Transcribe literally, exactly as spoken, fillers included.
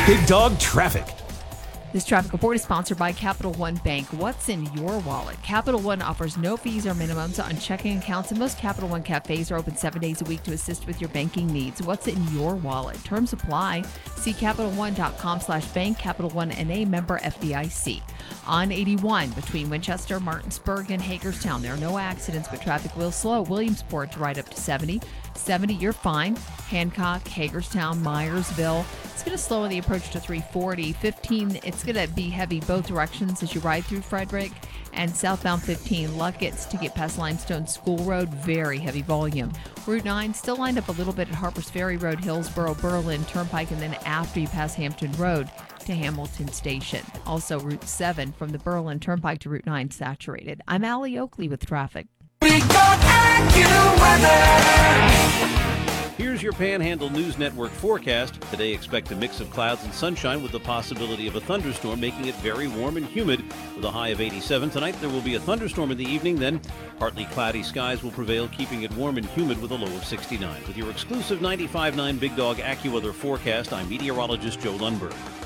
Big Dog Traffic. This traffic report is sponsored by Capital One Bank. What's in your wallet? Capital One offers no fees or minimums on checking accounts, and most Capital One cafes are open seven days a week to assist with your banking needs. What's in your wallet? Terms apply. See CapitalOne.com slash bank. Capital One N A, member F D I C. On eighty-one between Winchester, Martinsburg, and Hagerstown, there are no accidents, but traffic will slow. Williamsport to right up to seventy. seventy, you're fine. Hancock, Hagerstown, Myersville. It's going to slow on the approach to three forty. fifteen, it's going to be heavy both directions as you ride through Frederick. And southbound fifteen, Luckett's to get past Limestone School Road, very heavy volume. Route nine still lined up a little bit at Harpers Ferry Road, Hillsboro, Berlin Turnpike, and then after you pass Hampton Road to Hamilton Station. Also, Route seven from the Berlin Turnpike to Route nine saturated. I'm Allie Oakley with traffic. Big Dog AccuWeather. Here's your Panhandle News Network forecast. Today, expect a mix of clouds and sunshine with the possibility of a thunderstorm, making it very warm and humid with a high of eighty-seven. Tonight, there will be a thunderstorm in the evening, then partly cloudy skies will prevail, keeping it warm and humid with a low of sixty-nine. With your exclusive ninety-five point nine Big Dog AccuWeather forecast, I'm meteorologist Joe Lundberg.